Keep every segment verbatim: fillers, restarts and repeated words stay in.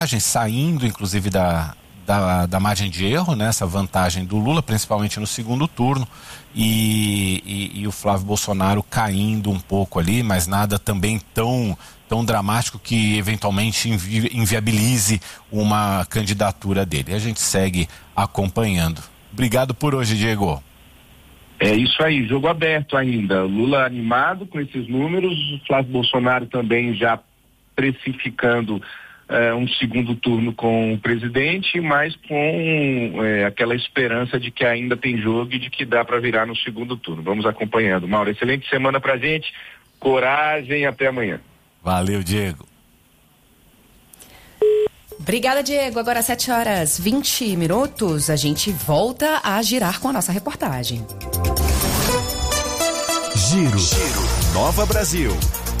saindo inclusive da, da, da margem de erro, né, essa vantagem do Lula, principalmente no segundo turno, e, e, e o Flávio Bolsonaro caindo um pouco ali, mas nada também tão, tão dramático que eventualmente invi, inviabilize uma candidatura dele. A gente segue acompanhando. Obrigado por hoje, Diego. É isso aí, jogo aberto ainda. Lula animado com esses números, o Flávio Bolsonaro também já precificando é, um segundo turno com o presidente, mas com é, aquela esperança de que ainda tem jogo e de que dá para virar no segundo turno. Vamos acompanhando. Mauro, excelente semana pra gente, coragem, até amanhã. Valeu, Diego. Obrigada, Diego. Agora sete horas e vinte minutos, a gente volta a girar com a nossa reportagem. Giro, Giro. Nova Brasil.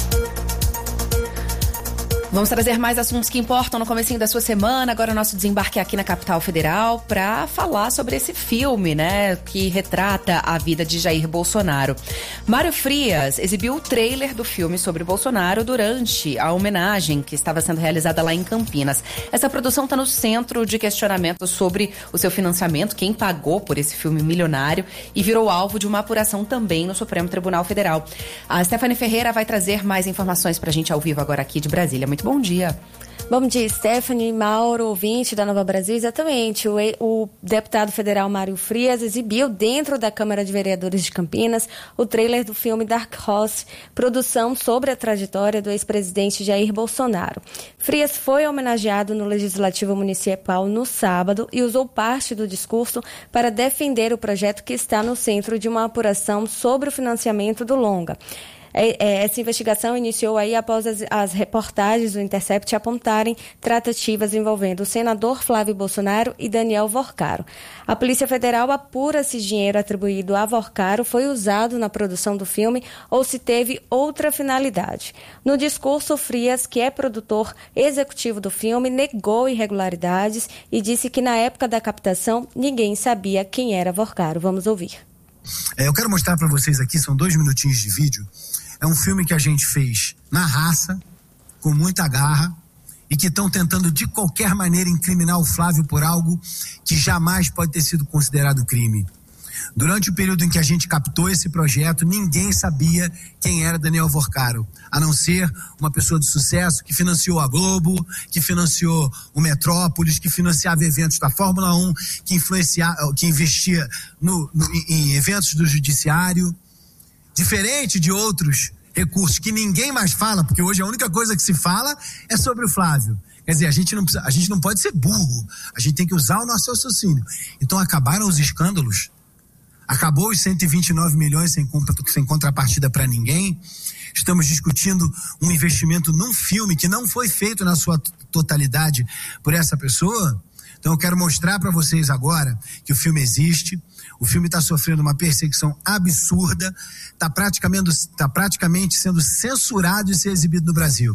Vamos trazer mais assuntos que importam no comecinho da sua semana. Agora o nosso desembarque aqui na capital federal para falar sobre esse filme, né, que retrata a vida de Jair Bolsonaro. Mário Frias exibiu o trailer do filme sobre Bolsonaro durante a homenagem que estava sendo realizada lá em Campinas. Essa produção está no centro de questionamento sobre o seu financiamento, quem pagou por esse filme milionário, e virou alvo de uma apuração também no Supremo Tribunal Federal. A Stephanie Ferreira vai trazer mais informações para a gente ao vivo agora aqui de Brasília. Muito bom dia. Bom dia, Stephanie, Mauro, ouvinte da Nova Brasil. Exatamente, o, o deputado federal Mário Frias exibiu dentro da Câmara de Vereadores de Campinas o trailer do filme Dark Horse, produção sobre a trajetória do ex-presidente Jair Bolsonaro. Frias foi homenageado no Legislativo Municipal no sábado e usou parte do discurso para defender o projeto que está no centro de uma apuração sobre o financiamento do longa. Essa investigação iniciou aí após as, as reportagens do Intercept apontarem tratativas envolvendo o senador Flávio Bolsonaro e Daniel Vorcaro. A Polícia Federal apura se dinheiro atribuído a Vorcaro foi usado na produção do filme ou se teve outra finalidade. No discurso, Frias, que é produtor executivo do filme, negou irregularidades e disse que na época da captação ninguém sabia quem era Vorcaro. Vamos ouvir. É, eu quero mostrar para vocês aqui, são dois minutinhos de vídeo. É um filme que a gente fez na raça, com muita garra, e que estão tentando de qualquer maneira incriminar o Flávio por algo que jamais pode ter sido considerado crime. Durante o período em que a gente captou esse projeto, ninguém sabia quem era Daniel Vorcaro, a não ser uma pessoa de sucesso que financiou a Globo, que financiou o Metrópolis, que financiava eventos da Fórmula um, que, influencia, que investia no, no, em eventos do judiciário. Diferente de outros recursos que ninguém mais fala, porque hoje a única coisa que se fala é sobre o Flávio. Quer dizer, a gente não, precisa, a gente não pode ser burro, a gente tem que usar o nosso raciocínio. Então acabaram os escândalos, acabou os cento e vinte e nove milhões sem, sem contrapartida para ninguém. Estamos discutindo um investimento num filme que não foi feito na sua totalidade por essa pessoa. Então eu quero mostrar para vocês agora que o filme existe. O filme está sofrendo uma perseguição absurda, está praticamente, tá praticamente sendo censurado e ser exibido no Brasil.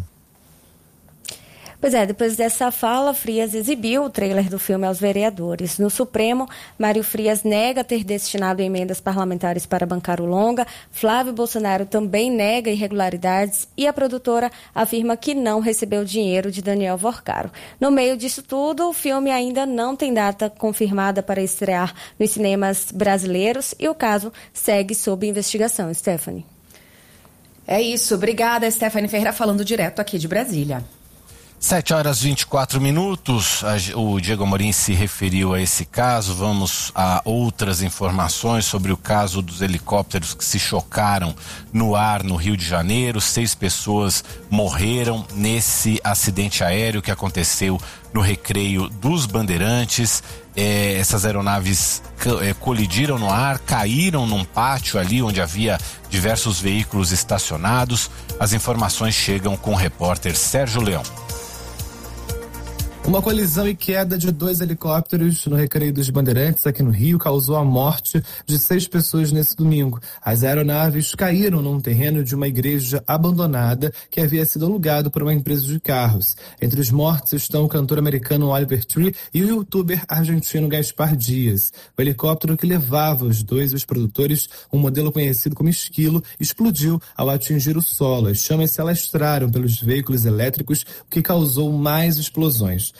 Pois é, depois dessa fala, Frias exibiu o trailer do filme aos vereadores. No Supremo, Mário Frias nega ter destinado emendas parlamentares para bancar o longa, Flávio Bolsonaro também nega irregularidades e a produtora afirma que não recebeu dinheiro de Daniel Vorcaro. No meio disso tudo, o filme ainda não tem data confirmada para estrear nos cinemas brasileiros e o caso segue sob investigação. Stephanie. É isso, obrigada, Stephanie Ferreira, falando direto aqui de Brasília. sete horas e vinte e quatro minutos, o Diego Amorim se referiu a esse caso. Vamos a outras informações sobre o caso dos helicópteros que se chocaram no ar no Rio de Janeiro. Seis pessoas morreram nesse acidente aéreo que aconteceu no Recreio dos Bandeirantes. É, essas aeronaves é, colidiram no ar, caíram num pátio ali onde havia diversos veículos estacionados. As informações chegam com o repórter Sérgio Leão. Uma colisão e queda de dois helicópteros no Recreio dos Bandeirantes, aqui no Rio, causou a morte de seis pessoas nesse domingo. As aeronaves caíram num terreno de uma igreja abandonada que havia sido alugado por uma empresa de carros. Entre os mortos estão o cantor americano Oliver Tree e o youtuber argentino Gaspar Dias. O helicóptero que levava os dois e os produtores, um modelo conhecido como Esquilo, explodiu ao atingir o solo. As chamas se alastraram pelos veículos elétricos, o que causou mais explosões.